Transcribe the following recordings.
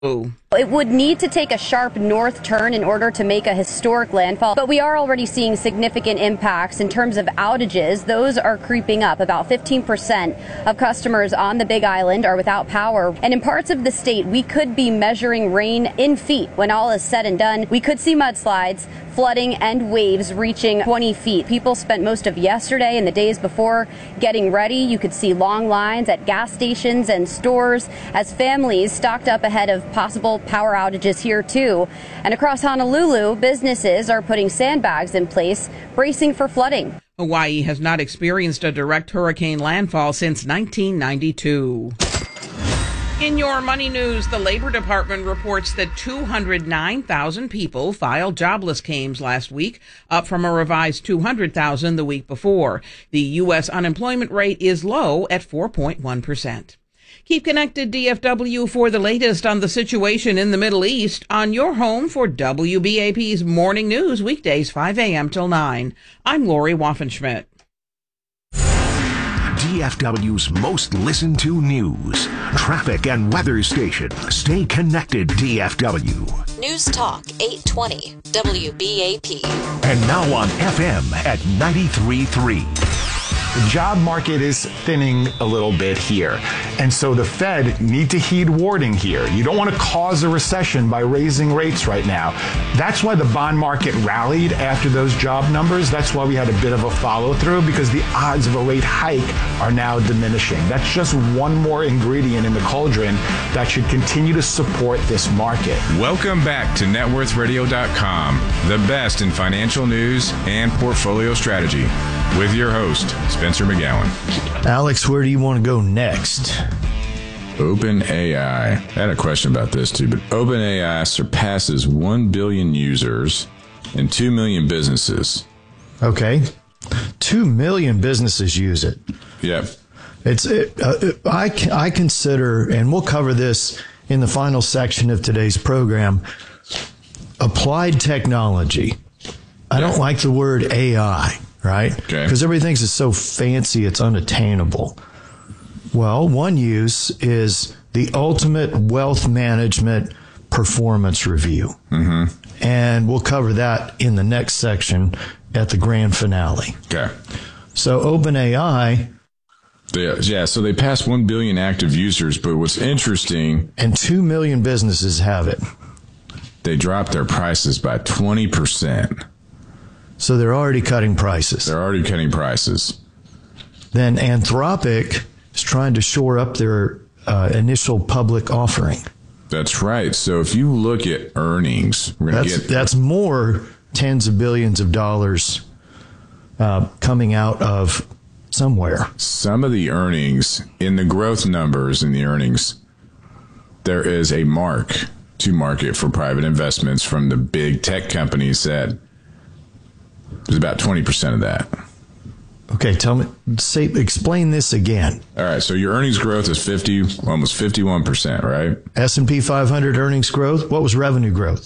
It would need to take a sharp north turn in order to make a historic landfall, but we are already seeing significant impacts in terms of outages. Those are creeping up. About 15% of customers on the Big Island are without power. And in parts of the state, we could be measuring rain in feet. When all is said and done, we could see mudslides, flooding, and waves reaching 20 feet. People spent most of yesterday and the days before getting ready. You could see long lines at gas stations and stores as families stocked up ahead of possible power outages here too. And across Honolulu, businesses are putting sandbags in place, bracing for flooding. Hawaii has not experienced a direct hurricane landfall since 1992. In your money news, the Labor Department reports that 209,000 people filed jobless claims last week, up from a revised 200,000 the week before. The U.S. unemployment rate is low at 4.1%. Keep connected, DFW, for the latest on the situation in the Middle East on your home for WBAP's Morning News, weekdays 5 a.m. till 9. I'm Lori Waffenschmidt. DFW's most listened to news, traffic, and weather station. Stay connected, DFW. News Talk 820 WBAP. And now on FM at 93.3. The job market is thinning a little bit here. And so the Fed need to heed warning here. You don't want to cause a recession by raising rates right now. That's why the bond market rallied after those job numbers. That's why we had a bit of a follow through, because the odds of a rate hike are now diminishing. That's just one more ingredient in the cauldron that should continue to support this market. Welcome back to NetWorthRadio.com, the best in financial news and portfolio strategy, with your host, Spencer McGowan. Alex, where do you want to go next? OpenAI. I had a question about this too, but OpenAI surpasses 1 billion users and 2 million businesses. Okay. 2 million businesses use it. Yep. I consider, and we'll cover this in the final section of today's program, applied technology. I don't like the word AI. Right? Okay. Because everybody thinks it's so fancy, it's unattainable. Well, one use is the ultimate wealth management performance review. Mm-hmm. And we'll cover that in the next section at the grand finale. Okay. So OpenAI. So they passed 1 billion active users, but what's interesting. And 2 million businesses have it. They dropped their prices by 20%. So they're already cutting prices. Then Anthropic is trying to shore up their initial public offering. That's right. So if you look at earnings, that's more tens of billions of dollars coming out of somewhere. Some of the earnings in the growth numbers in the earnings, there is a mark to market for private investments from the big tech companies that there's about 20% of that. Okay, explain this again. All right, so your earnings growth is almost 51%, right? S&P 500 earnings growth. What was revenue growth?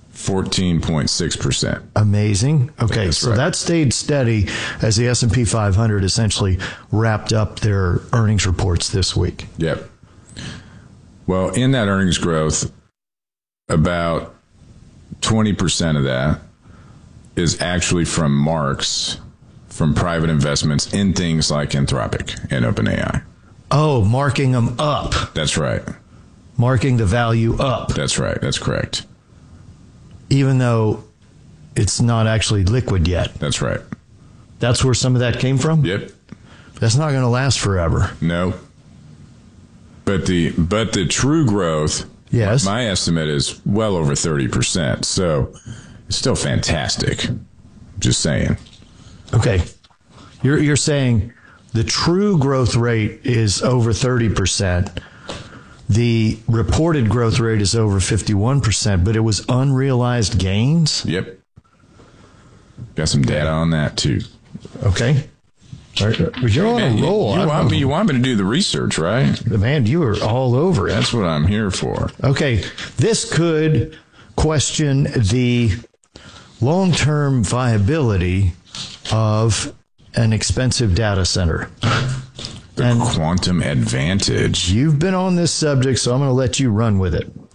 14.6%. Amazing. Okay, so that stayed steady as the S&P 500 essentially wrapped up their earnings reports this week. Yep. Well, in that earnings growth, about 20% of that is actually from marks from private investments in things like Anthropic and OpenAI. Oh, marking them up. That's right. Marking the value up. That's right. That's correct. Even though it's not actually liquid yet. That's right. That's where some of that came from? Yep. That's not going to last forever. No. But the true growth, yes, my estimate is well over 30%. So it's still fantastic. Just saying. Okay. You're saying the true growth rate is over 30%. The reported growth rate is over 51%, but it was unrealized gains? Yep. Got some data on that, too. Okay. You're on a roll. You want me to do the research, right? Man, you are all over it. That's what I'm here for. Okay. This could question the long-term viability of an expensive data center. The quantum advantage. You've been on this subject, so I'm going to let you run with it.